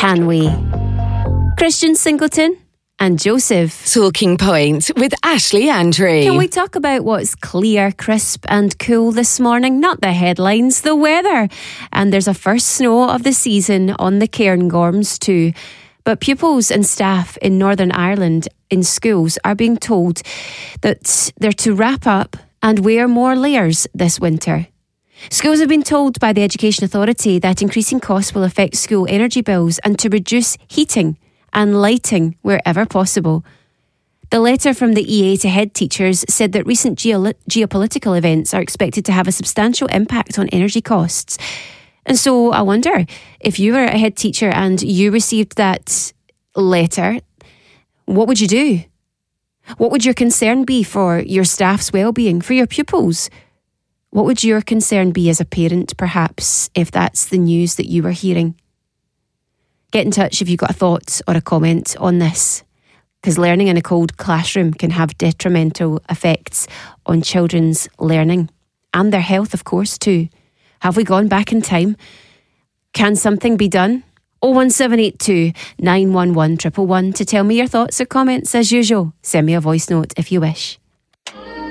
Can we? Christian Singleton and Joseph. Talking Point with Ashley Andrew. Can we talk about what's clear, crisp and cool this morning? Not the headlines, the weather. And there's a first snow of the season on the Cairngorms too. But pupils and staff in Northern Ireland in schools are being told that they're to wrap up and wear more layers this winter. Schools have been told by the Education Authority that increasing costs will affect school energy bills and to reduce heating and lighting wherever possible. The letter from the EA to head teachers said that recent geopolitical events are expected to have a substantial impact on energy costs. And so I wonder, if you were a head teacher and you received that letter, what would you do? What would your concern be for your staff's well-being, for your pupils? What would your concern be as a parent, perhaps, if that's the news that you were hearing? Get in touch if you've got a thought or a comment on this, because learning in a cold classroom can have detrimental effects on children's learning and their health, of course, too. Have we gone back in time? Can something be done? 01782 911 111 to tell me your thoughts or comments as usual. Send me a voice note if you wish.